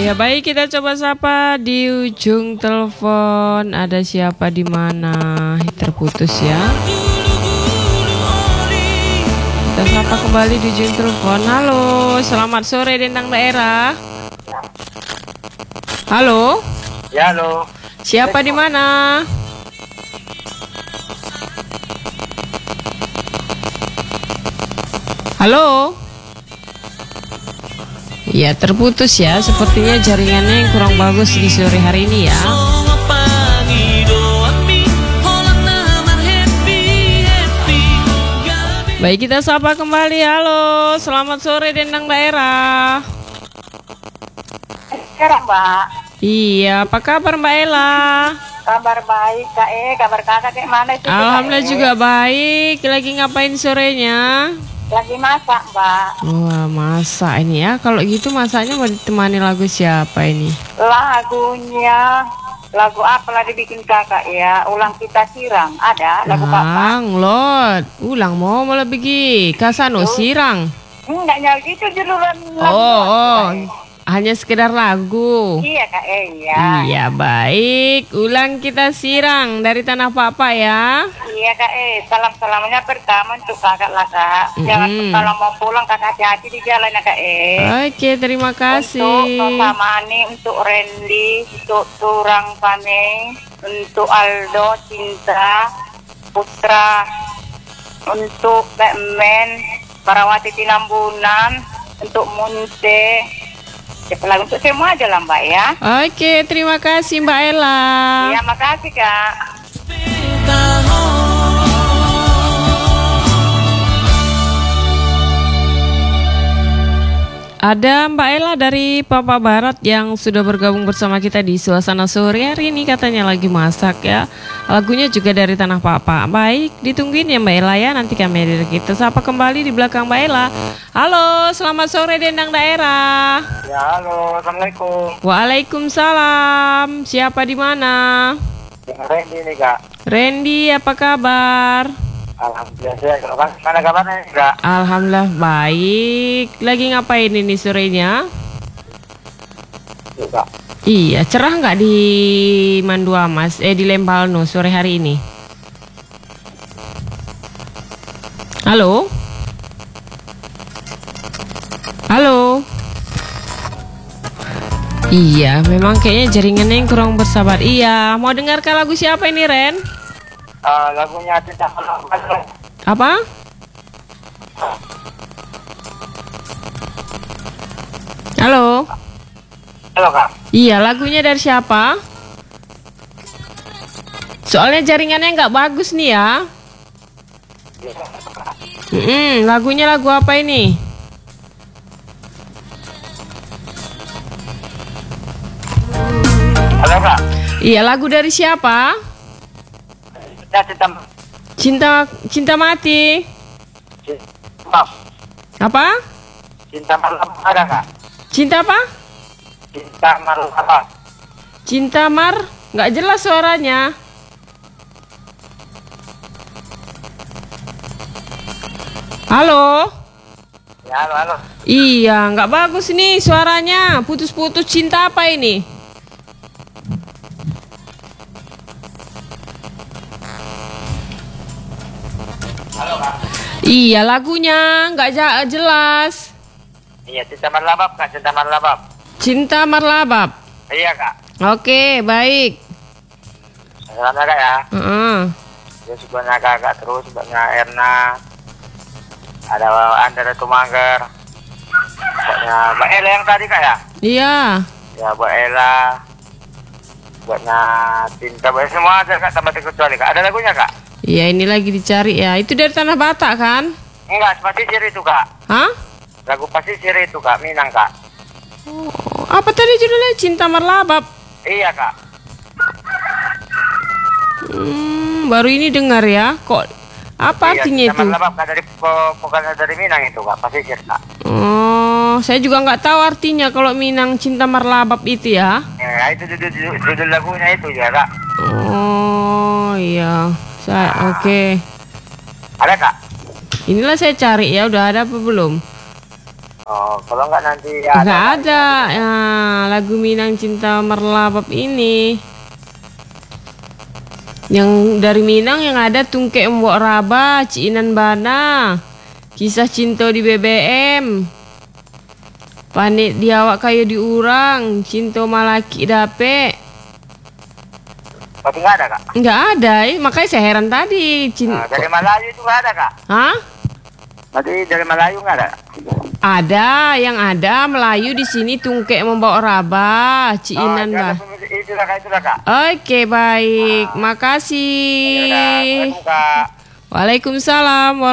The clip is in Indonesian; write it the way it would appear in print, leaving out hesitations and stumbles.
Ya baik, kita coba sapa di ujung telepon. Ada siapa di mana? Terputus ya. Kita sapa kembali di ujung telepon. Halo, selamat sore Dendang Daerah. Halo. Ya, halo. Siapa di mana? Halo. Ya terputus ya, sepertinya jaringannya yang kurang bagus di sore hari ini ya. Baik, kita sapa kembali. Halo, selamat sore Dendang Daerah. Sekarang Mbak. Iya, apa kabar Mbak Ella? Kabar baik Kak kabar kakak kayak mana sih? Alhamdulillah juga baik. Lagi ngapain sorenya? Lagi masak Mbak. Wah, masak ini ya. Kalau gitu masaknya mau ditemani lagu siapa ini? Lagu apa lah dibikin kakak ya? Ulang kita sirang. Ada lagu papa. Lot, ulang mau lebih Kasano sirang. Enggak nyal gitu judulnya lagu. Oh. Hanya sekedar lagu. Iya Kak iya. Iya baik. Ulang kita sirang dari Tanah Papa ya. Iya Kak salam-salamnya pertama untuk kakak lah Kak. Jangan kalau mau pulang kakak hati-hati di jalan ya Kak Oke, terima kasih. Untuk Samani, untuk Randy, untuk Turang Pane, untuk Aldo, Cinta, Putra, untuk Batman, Parawati Tinambunan, untuk Munte. Untuk semua aja lah Mbak ya. Oke, terima kasih Mbak Ella. Iya, makasih Kak. Ada Mbak Ella dari Papa Barat yang sudah bergabung bersama kita di suasana sore hari ini, katanya lagi masak ya. Lagunya juga dari Tanah Papa. Baik, ditungguin ya Mbak Ella ya. Nanti kami hadir kita sapa kembali di belakang Mbak Ella. Halo, selamat sore Dendang Daerah. Ya, halo. Assalamualaikum. Waalaikumsalam. Siapa di mana? Randy nih Kak. Randy, apa kabar? Alhamdulillah saya. Mana kabarnya Kak? Alhamdulillah baik. Lagi ngapain ini sorenya? Juga. Iya, cerah nggak di Manduamas? Di Lembalno sore hari ini? Halo? Halo? Iya, memang kayaknya jaringannya yang kurang bersabar. Iya, mau dengarkan lagu siapa ini Ren? Lagunya Cinta Malam. Apa? Halo? Halo Kak. Iya, lagunya dari siapa? Soalnya jaringannya nggak bagus nih ya. Lagunya lagu apa ini? Halo Kak. Iya, lagu dari siapa? Cinta mati. Apa? Cinta Malam ada Kak. Cinta apa? Cinta Malam apa? Cinta Mar? Nggak jelas suaranya. Halo? Ya, halo. Iya, nggak bagus nih suaranya. Putus-putus. Cinta apa ini? Halo Kak. Iya, lagunya nggak jelas. Iya, Cinta Marlabab Kak, Cinta Marlabab. Cinta Marlabab. Iya Kak. Oke, baik. Salamnya Kak ya. Heeh. Ya sebenarnya kakak terus banyak Erna. Ada Andra Tumangger. Banyak Mbak Ella yang tadi Kak ya. Iya. Ya Mbak Ella. Banyak Cinta, banyak semua ada Kak, tambah terkecuali Kak. Ada lagunya Kak? Iya, ini lagi dicari ya. Itu dari Tanah Batak kan? Enggak, pasisir itu Kak. Hah? Lagu pasisir itu Kak, Minang Kak. Oh, apa tadi judulnya? Cinta Marlabab. Iya Kak. Baru ini dengar ya. Kok apa artinya Cinta itu? Marlabab Kak, bukan dari Minang itu Kak, pasisir Kak. Oh, saya juga nggak tahu artinya kalau Minang Cinta Marlabab itu ya. Ya itu judul lagunya itu ya Kak. Oh iya, oke. Ada Kak? Inilah saya cari ya, udah ada apa belum? Oh, kalau nggak nanti ya Nggak ada ya, lagu Minang Cinta Merlabab ini. Yang dari Minang yang ada Tungke Mbok Raba, Ciinan Bana, Kisah Cinta di BBM, Panik Diawak Kayu Diurang, Cinta Malaki Dape. Berarti nggak ada, Kak? Nggak ada, makanya saya heran tadi. Dari Melayu itu nggak ada, Kak? Hah? Berarti dari Melayu nggak ada? Ada, yang ada Melayu di sini Tungke Membawa Raba, Ciinan Bah. Itu lah, Kak, itu lah, Kak. Oke, baik. Makasih. Assalamualaikum, Kak. Waalaikumsalam